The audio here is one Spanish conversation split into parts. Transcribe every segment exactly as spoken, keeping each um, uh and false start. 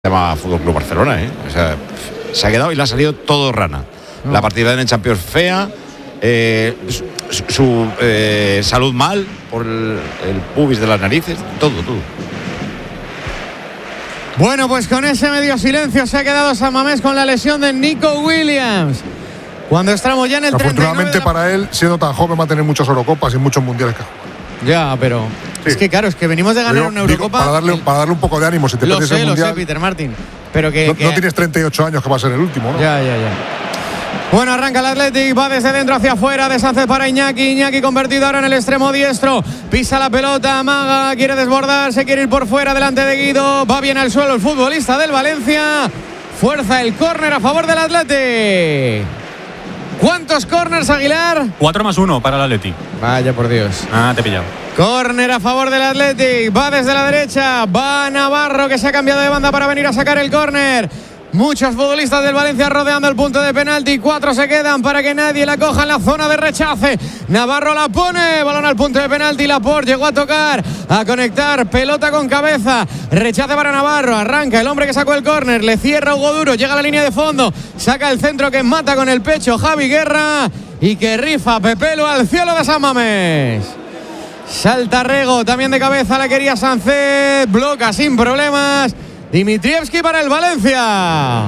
Se llama Fútbol Club Barcelona, ¿eh? O sea, se ha quedado y le ha salido todo rana. No. La partida en Champions fea, eh, su, su eh, salud mal por el, el pubis de las narices, todo, todo. Bueno, pues con ese medio silencio se ha quedado San Mamés con la lesión de Nico Williams. Cuando estamos ya en el afortunadamente treinta y nueve para él, siendo tan joven, va a tener muchas Eurocopas y muchos mundiales. Ya, pero sí. Es que claro, es que venimos de ganar digo, una Eurocopa. Digo, para, darle, para darle un poco de ánimo, si te lo pierdes sé, el mundial. Lo sé, Peter Martin. Pero que no, que no tienes treinta y ocho años, que va a ser el último, ¿no? Ya, ya, ya. Bueno, arranca el Athletic, va desde dentro hacia afuera, de Sánchez para Iñaki, Iñaki convertido ahora en el extremo diestro, pisa la pelota, amaga, quiere desbordar, se quiere ir por fuera delante de Guido, va bien al suelo el futbolista del Valencia, fuerza el córner a favor del Athletic. ¿Cuántos córners, Aguilar? Cuatro más uno para el Athletic. Vaya por Dios. Ah, te he pillado. Córner a favor del Athletic, va desde la derecha, va Navarro que se ha cambiado de banda para venir a sacar el córner. Muchos futbolistas del Valencia rodeando el punto de penalti. Cuatro se quedan para que nadie la coja en la zona de rechace. Navarro la pone. Balón al punto de penalti. Laporte llegó a tocar, a conectar. Pelota con cabeza. Rechace para Navarro. Arranca el hombre que sacó el córner. Le cierra Hugo Duro. Llega a la línea de fondo. Saca el centro que mata con el pecho Javi Guerra. Y que rifa Pepelo al cielo de San Mamés. Salta Rego. También de cabeza la quería Sánchez. Bloca sin problemas. Dimitrievski para el Valencia.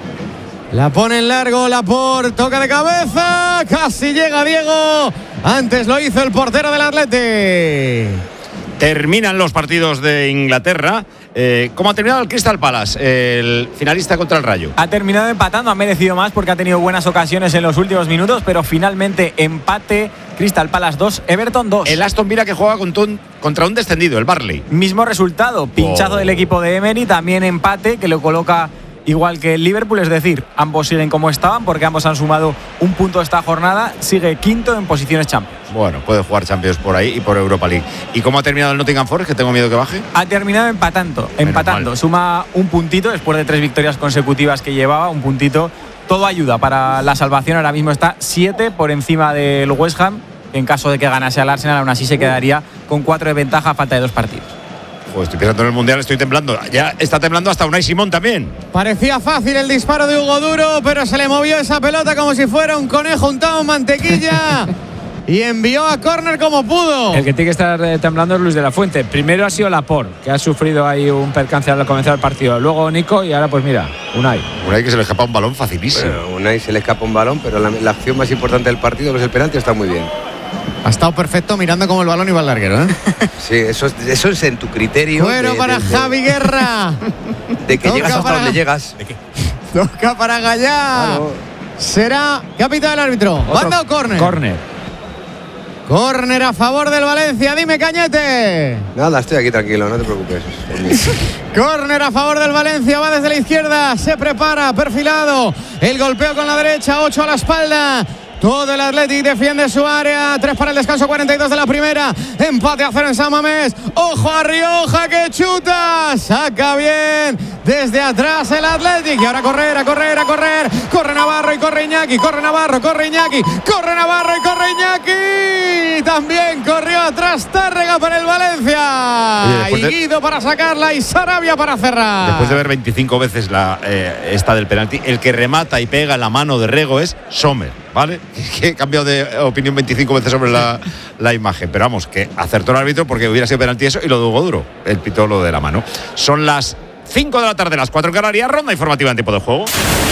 La pone en largo, Laporte, toca de cabeza. Casi llega Diego. Antes lo hizo el portero del Athletic. Terminan los partidos de Inglaterra. Eh, ¿Cómo ha terminado el Crystal Palace, el finalista contra el Rayo? Ha terminado empatando, ha merecido más porque ha tenido buenas ocasiones en los últimos minutos, pero finalmente empate. Crystal Palace dos, Everton dos. El Aston Villa que juega contra un, contra un descendido, el Burnley. Mismo resultado, pinchazo oh. del equipo de Emery, también empate que lo coloca igual que el Liverpool, es decir, ambos siguen como estaban porque ambos han sumado un punto esta jornada, sigue quinto en posiciones Champions. Bueno, puede jugar Champions por ahí y por Europa League. ¿Y cómo ha terminado el Nottingham Forest, que tengo miedo que baje? Ha terminado empatando, empatando, suma un puntito después de tres victorias consecutivas que llevaba, un puntito. Todo ayuda para la salvación. Ahora mismo está siete por encima del West Ham. En caso de que ganase al Arsenal, aún así se quedaría con cuatro de ventaja a falta de dos partidos. Pues estoy pensando en el Mundial, estoy temblando. Ya está temblando hasta Unai Simón también. Parecía fácil el disparo de Hugo Duro, pero se le movió esa pelota como si fuera un conejo untado en mantequilla. Y envió a córner como pudo. El que tiene que estar eh, temblando es Luis de la Fuente. Primero ha sido Laporte, que ha sufrido ahí un percance al comenzar el partido. Luego Nico y ahora pues mira, Unai. Unai que se le escapa un balón facilísimo. Bueno, Unai se le escapa un balón, pero la, la acción más importante del partido, que es el penalti, está muy bien. Ha estado perfecto mirando cómo el balón iba al larguero, ¿eh? Sí, eso, eso es en tu criterio. Bueno, de, para de, Javi Guerra. De que Toca llegas hasta para, donde llegas. ¿De qué? Toca para Gallá. Claro. Será capitán del árbitro. ¿Banda o córner? Córner. Córner a favor del Valencia. Dime, Cañete. Nada, estoy aquí tranquilo, no te preocupes. Córner a favor del Valencia. Va desde la izquierda. Se prepara, perfilado. El golpeo con la derecha. Ocho a la espalda. Todo el Athletic defiende su área. Tres para el descanso, cuarenta y dos de la primera. Empate a cero en San Mamés. Ojo a Rioja que chuta. Saca bien desde atrás el Athletic. Y ahora a correr, a correr, a correr. Corre Navarro y corre Iñaki. Corre Navarro, corre Iñaki. Corre Navarro y corre Iñaki. También corrió atrás Tárrega para el Valencia. Oye, y de... Guido para sacarla y Sarabia para cerrar. Después de ver veinticinco veces la eh, esta del penalti, el que remata y pega la mano de Rego es Sommer, ¿vale? Que he cambiado de opinión veinticinco veces sobre la, la imagen. Pero vamos, que acertó el árbitro porque hubiera sido penalti eso y lo de Hugo Duro. El pitó lo de la mano. Son las cinco de la tarde, las cuatro en Canarias. Ronda informativa en tiempo de juego.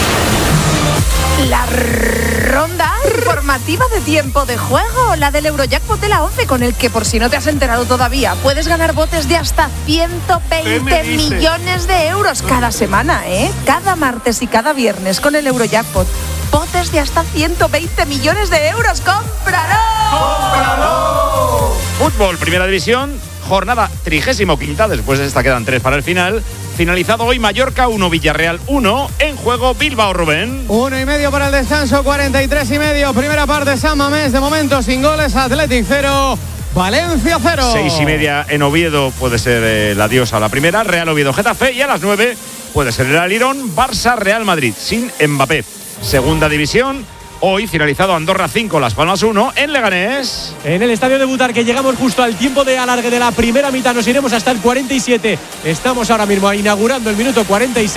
La ronda informativa de tiempo de juego, la del Eurojackpot de la once, con el que, por si no te has enterado todavía, puedes ganar botes de hasta ciento veinte millones de euros cada semana, ¿eh? Cada martes y cada viernes con el Eurojackpot. Botes de hasta ciento veinte millones de euros. ¡Cómpralo! ¡Cómpralo! Fútbol, primera división, jornada trigésimo quinta, después de esta quedan tres para el final. Finalizado hoy Mallorca uno, Villarreal uno, en juego Bilbao, Rubén. Uno y medio para el descanso, cuarenta y tres y medio. Primera parte, San Mamés, de momento sin goles, Athletic cero, Valencia cero. Seis y media en Oviedo puede ser eh, el adiós a la primera, Real Oviedo Getafe, y a las nueve puede ser el Alirón, Barça Real Madrid, sin Mbappé. Segunda división, Hoy finalizado Andorra cinco, Las Palmas uno en Leganés. En el estadio de Butarque llegamos justo al tiempo de alargue de la primera mitad. Nos iremos hasta el cuarenta y siete. Estamos ahora mismo inaugurando el minuto cuarenta y seis.